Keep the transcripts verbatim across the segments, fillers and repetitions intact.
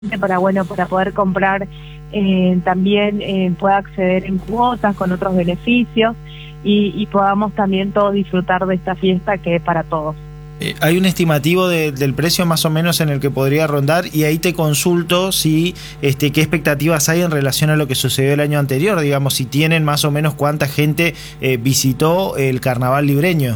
para bueno para poder comprar eh, también eh, pueda acceder en cuotas con otros beneficios y, y podamos también todos disfrutar de esta fiesta que es para todos. Eh, ¿Hay un estimativo de, del precio más o menos en el que podría rondar? Y ahí te consulto si este, qué expectativas hay en relación a lo que sucedió el año anterior, digamos, si tienen más o menos cuánta gente eh, visitó el carnaval libreño.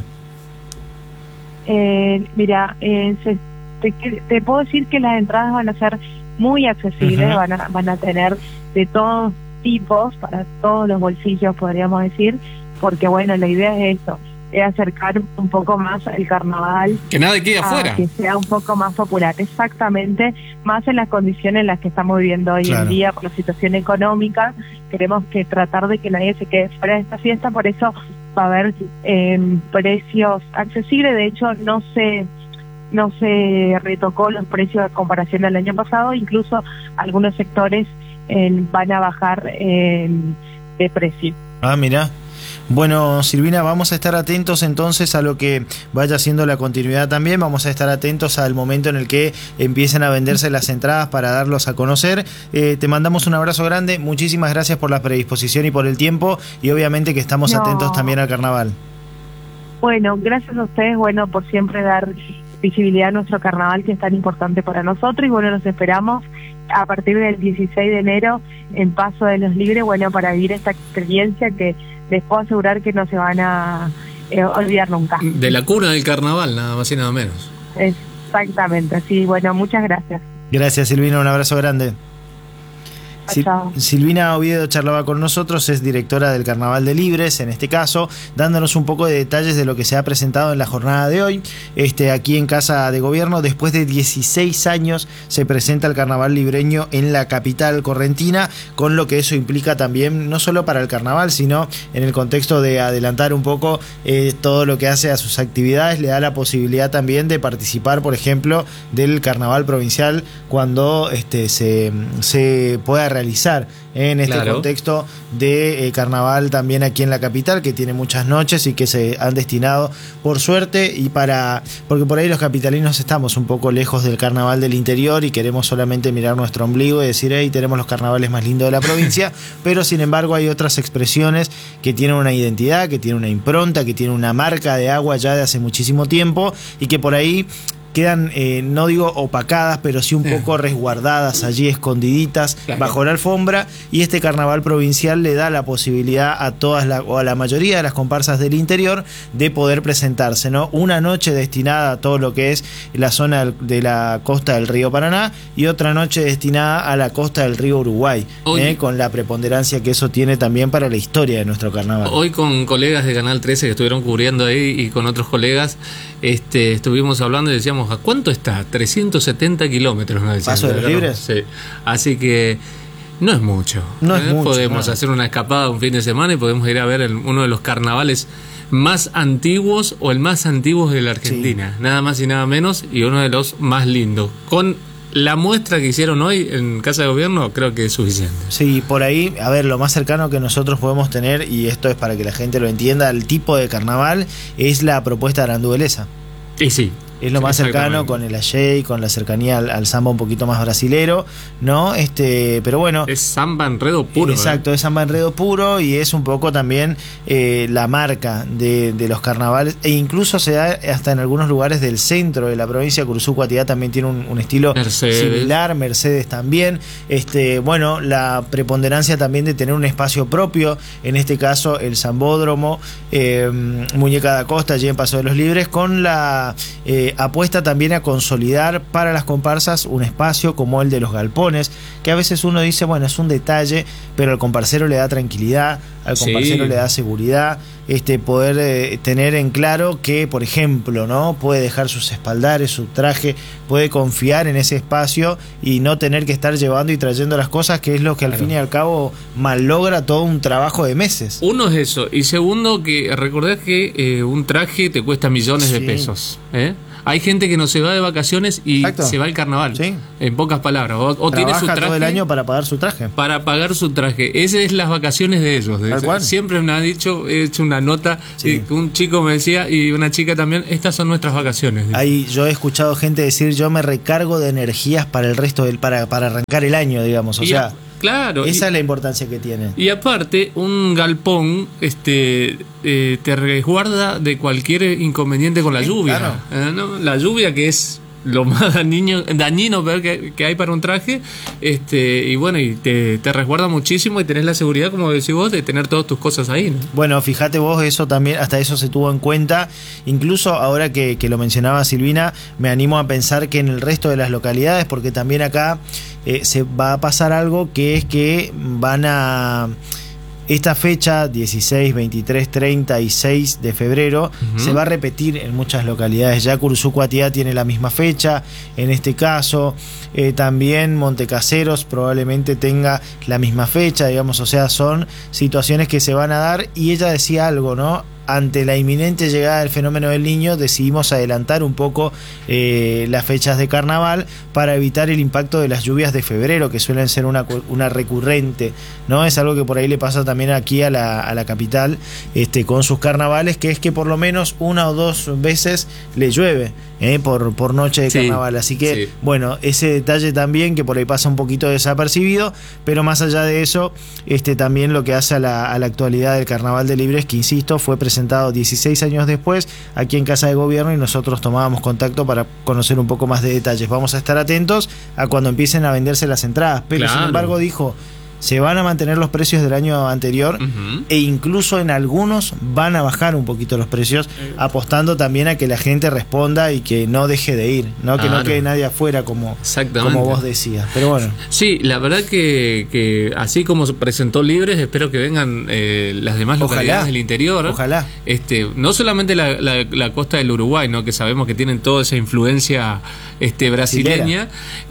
Eh, mira, eh, se, te, te puedo decir que las entradas van a ser muy accesibles, uh-huh. van, a, van a tener de todos tipos, para todos los bolsillos podríamos decir, porque bueno, la idea es eso, es acercar un poco más el carnaval, que nada quede afuera, que sea un poco más popular, exactamente, más en las condiciones en las que estamos viviendo hoy claro. en día por la situación económica. Queremos que tratar de que nadie se quede fuera de esta fiesta, por eso va a haber eh, precios accesibles. De hecho no se no se retocó los precios a comparación al año pasado, incluso algunos sectores eh, van a bajar eh, de precio. Ah, mira. Bueno, Silvina, vamos a estar atentos entonces a lo que vaya siendo la continuidad también. Vamos a estar atentos al momento en el que empiecen a venderse las entradas para darlos a conocer. Eh, te mandamos un abrazo grande. Muchísimas gracias por la predisposición y por el tiempo. Y obviamente que estamos no. atentos también al carnaval. Bueno, gracias a ustedes, bueno, por siempre dar visibilidad a nuestro carnaval, que es tan importante para nosotros. Y bueno, los esperamos a partir del dieciséis de enero en Paso de los Libres, bueno, para vivir esta experiencia que les puedo asegurar que no se van a eh, olvidar nunca. De la cuna del carnaval, nada más y nada menos. Exactamente, sí, bueno, muchas gracias. Gracias, Silvina, un abrazo grande. Sil Silvina Oviedo charlaba con nosotros, es directora del Carnaval de Libres, en este caso, dándonos un poco de detalles de lo que se ha presentado en la jornada de hoy. Este, aquí en Casa de Gobierno, después de dieciséis años, se presenta el Carnaval libreño en la capital correntina, con lo que eso implica también, no solo para el carnaval, sino en el contexto de adelantar un poco eh, todo lo que hace a sus actividades. Le da la posibilidad también de participar, por ejemplo, del Carnaval provincial cuando este, se, se pueda realizar en este claro. contexto de eh, carnaval también aquí en la capital, que tiene muchas noches y que se han destinado, por suerte, y para porque por ahí los capitalinos estamos un poco lejos del carnaval del interior y queremos solamente mirar nuestro ombligo y decir, hey, tenemos los carnavales más lindos de la provincia, pero sin embargo hay otras expresiones que tienen una identidad, que tienen una impronta, que tienen una marca de agua ya de hace muchísimo tiempo y que por ahí quedan, eh, no digo opacadas, pero sí un poco resguardadas allí, escondiditas, claro. bajo la alfombra, y este carnaval provincial le da la posibilidad a todas la, o a la mayoría de las comparsas del interior de poder presentarse, ¿no? Una noche destinada a todo lo que es la zona de la costa del río Paraná y otra noche destinada a la costa del río Uruguay, ¿eh? Con la preponderancia que eso tiene también para la historia de nuestro carnaval. Hoy con colegas de Canal trece que estuvieron cubriendo ahí y con otros colegas este, estuvimos hablando y decíamos, ¿a cuánto está? trescientos setenta kilómetros, ¿no? ¿Paso de los Libres? Sí. Así que no es mucho. No ¿eh? es mucho. Podemos no. hacer una escapada un fin de semana y podemos ir a ver el, uno de los carnavales más antiguos o el más antiguo de la Argentina. Sí. Nada más y nada menos, y uno de los más lindos. Con la muestra que hicieron hoy en Casa de Gobierno, creo que es suficiente. Sí, por ahí, a ver, lo más cercano que nosotros podemos tener, y esto es para que la gente lo entienda, el tipo de carnaval, es la propuesta aranduelesa. Y sí. Es lo más cercano con el ayay, con la cercanía al, al samba un poquito más brasilero, ¿no? Este, pero bueno. Es samba enredo puro. Exacto, ¿eh? es samba enredo puro y es un poco también eh, la marca de, de los carnavales. E incluso se da hasta en algunos lugares del centro de la provincia. Curuzú, Cuatiá también tiene un, un estilo Mercedes. similar, Mercedes también. Este, bueno, la preponderancia también de tener un espacio propio, en este caso el Zambódromo, eh, Muñeca da Costa, allí en Paso de los Libres, con la eh, apuesta también a consolidar para las comparsas un espacio como el de los galpones, que a veces uno dice, bueno, es un detalle, pero al comparsero le da tranquilidad, al comparsero sí. le da seguridad, este poder eh, tener en claro que, por ejemplo, ¿no? puede dejar sus espaldares, su traje, puede confiar en ese espacio y no tener que estar llevando y trayendo las cosas, que es lo que al claro. fin y al cabo malogra todo un trabajo de meses. Uno es eso, y segundo, que recordás que eh, un traje te cuesta millones sí. de pesos, ¿eh? Hay gente que no se va de vacaciones y Exacto. se va al carnaval, ¿sí? En pocas palabras. O, o tiene su traje todo el año para pagar su traje. Para pagar su traje. Esas es las vacaciones de ellos. De Tal cual. Siempre me ha dicho, he hecho una nota, sí. y un chico me decía, y una chica también, estas son nuestras vacaciones. Ahí yo he escuchado gente decir, yo me recargo de energías para el resto del, para, para arrancar el año, digamos. O y sea, a, claro. Esa y, es la importancia que tiene. Y aparte, un galpón este eh, te resguarda de cualquier inconveniente con la sí, lluvia. Claro. Eh, ¿no? La lluvia que es lo más dañino, dañino que, que hay para un traje, este y bueno, y te, te resguarda muchísimo y tenés la seguridad, como decís vos, de tener todas tus cosas ahí, ¿no? Bueno, fíjate vos, eso también, hasta eso se tuvo en cuenta. Incluso ahora que, que lo mencionaba Silvina, me animo a pensar que en el resto de las localidades, porque también acá eh, se va a pasar algo, que es que van a... Esta fecha, dieciséis, veintitrés, treinta y seis de febrero, uh-huh. se va a repetir en muchas localidades. Ya Curuzú-Cuatiá tiene la misma fecha, en este caso. Eh, también Montecaseros probablemente tenga la misma fecha, digamos. O sea, son situaciones que se van a dar. Y ella decía algo, ¿no? Ante la inminente llegada del fenómeno del Niño, decidimos adelantar un poco eh, las fechas de carnaval para evitar el impacto de las lluvias de febrero, que suelen ser una, una recurrente, ¿no? Es algo que por ahí le pasa también aquí a la, a la capital este, con sus carnavales, que es que por lo menos una o dos veces le llueve eh, por, por noche de carnaval. Sí, así que, sí. bueno, ese detalle también que por ahí pasa un poquito desapercibido, pero más allá de eso, este, también lo que hace a la, a la actualidad del Carnaval de Libres, que insisto, fue presentado presentado dieciséis años después aquí en Casa de Gobierno, y nosotros tomábamos contacto para conocer un poco más de detalles. Vamos a estar atentos a cuando empiecen a venderse las entradas, pero claro. sin embargo dijo, se van a mantener los precios del año anterior, uh-huh. e incluso en algunos van a bajar un poquito los precios, uh-huh. apostando también a que la gente responda y que no deje de ir, no que claro. no quede nadie afuera, como, como vos decías. Pero bueno. Sí, la verdad que, que así como se presentó Libres, espero que vengan eh, las demás Ojalá. localidades del interior. Ojalá. Este, no solamente la, la, la costa del Uruguay, ¿no? Que sabemos que tienen toda esa influencia este, brasileña,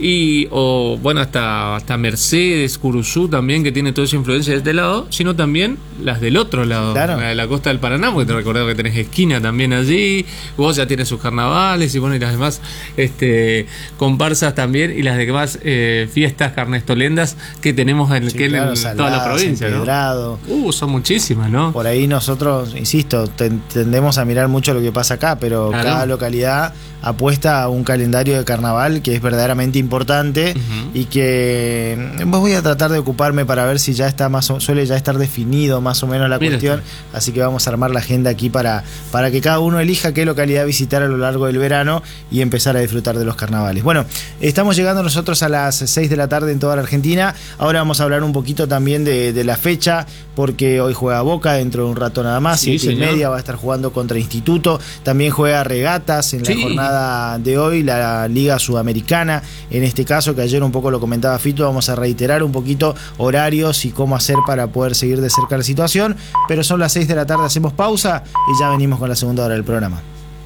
y o bueno, hasta, hasta Mercedes, Curuzú también, que tiene toda esa influencia de este lado, sino también las del otro lado, claro. la de la costa del Paraná, porque te recordaba que tenés Esquina también allí, vos ya tienes sus carnavales, y bueno, y las demás este, comparsas también, y las demás eh, fiestas carnestolendas que tenemos en, sí, que claro, en Salada, toda la provincia, ¿no? Uh, son muchísimas, ¿no? Por ahí nosotros, insisto, tendemos a mirar mucho lo que pasa acá, pero claro. cada localidad apuesta a un calendario de carnaval que es verdaderamente importante, uh-huh. y que pues voy a tratar de ocuparme para ver si ya está más o, suele ya estar definido más o menos la Mira cuestión, esto. Así que vamos a armar la agenda aquí para, para que cada uno elija qué localidad visitar a lo largo del verano y empezar a disfrutar de los carnavales. Bueno, estamos llegando nosotros a las seis de la tarde en toda la Argentina. Ahora vamos a hablar un poquito también de, de la fecha, porque hoy juega Boca dentro de un rato nada más, sí, siete y media va a estar jugando contra Instituto. También juega Regatas en la sí. jornada de hoy, la Liga Sudamericana, en este caso, que ayer un poco lo comentaba Fito. Vamos a reiterar un poquito horarios y cómo hacer para poder seguir de cerca la situación, pero son las seis de la tarde, hacemos pausa y ya venimos con la segunda hora del programa.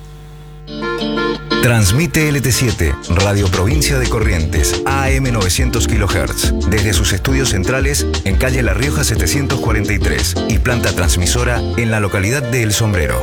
Transmite L T siete, Radio Provincia de Corrientes, A M novecientos kilohertz, desde sus estudios centrales en calle La Rioja setecientos cuarenta y tres y planta transmisora en la localidad de El Sombrero.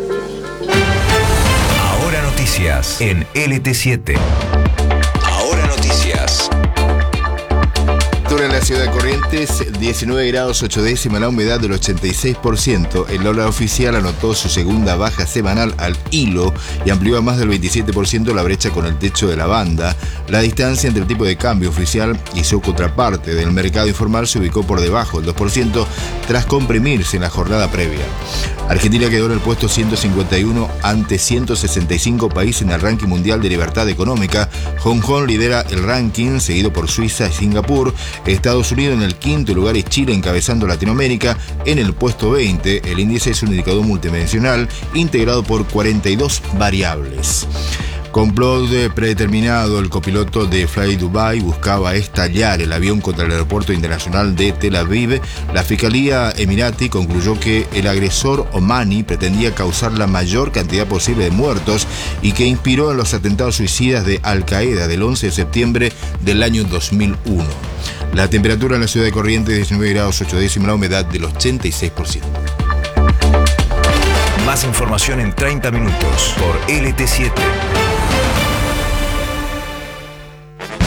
Ahora noticias en L T siete. Ahora noticias. En la ciudad de Corrientes, diecinueve grados ocho décimas, la humedad del ochenta y seis por ciento. El dólar oficial anotó su segunda baja semanal al hilo y amplió a más del veintisiete por ciento la brecha con el techo de la banda. La distancia entre el tipo de cambio oficial y su contraparte del mercado informal se ubicó por debajo del dos por ciento tras comprimirse en la jornada previa. Argentina quedó en el puesto ciento cincuenta y uno ante ciento sesenta y cinco países en el ranking mundial de libertad económica. Hong Kong lidera el ranking, seguido por Suiza y Singapur. Estados Unidos en el quinto lugar y Chile encabezando Latinoamérica en el puesto veinte. El índice es un indicador multidimensional integrado por cuarenta y dos variables. Complot predeterminado. El copiloto de Fly Dubai buscaba estallar el avión contra el aeropuerto internacional de Tel Aviv. La Fiscalía Emirati concluyó que el agresor omani pretendía causar la mayor cantidad posible de muertos y que inspiró en los atentados suicidas de Al Qaeda del once de septiembre del año dos mil uno. La temperatura en la ciudad de Corrientes, diecinueve grados ocho décimas, la humedad del ochenta y seis por ciento. Más información en treinta minutos por L T siete.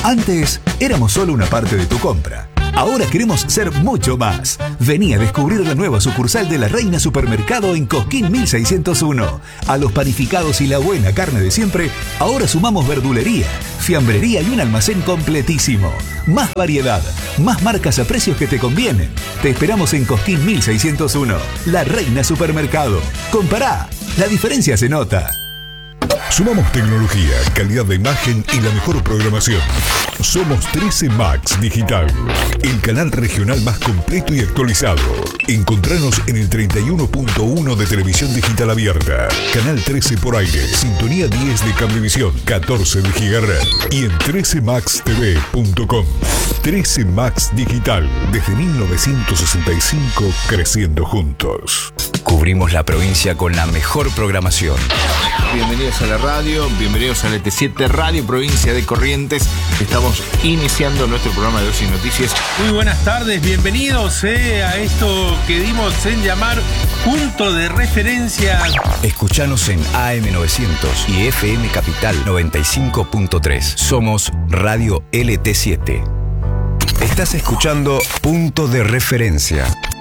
Antes éramos solo una parte de tu compra. Ahora queremos ser mucho más. Vení a descubrir la nueva sucursal de La Reina Supermercado en Cosquín mil seiscientos uno. A los panificados y la buena carne de siempre, ahora sumamos verdulería, fiambrería y un almacén completísimo. Más variedad, más marcas a precios que te convienen. Te esperamos en Cosquín mil seiscientos uno. La Reina Supermercado. Compará, la diferencia se nota. Sumamos tecnología, calidad de imagen y la mejor programación. Somos trece Max Digital, el canal regional más completo y actualizado. Encontranos en el treinta y uno punto uno de televisión digital abierta, canal trece por aire, sintonía diez de cablevisión, catorce de gigahertz y en trece max t v punto com. trece Max Digital, desde mil novecientos sesenta y cinco, creciendo juntos. Cubrimos la provincia con la mejor programación. Bienvenidos a la radio, bienvenidos a L T siete Radio Provincia de Corrientes. Estamos iniciando nuestro programa de Ocio y Noticias. Muy buenas tardes, bienvenidos eh, a esto que dimos en llamar Punto de Referencia. Escuchanos en A M novecientos y F M Capital noventa y cinco punto tres. Somos Radio L T siete. Estás escuchando Punto de Referencia.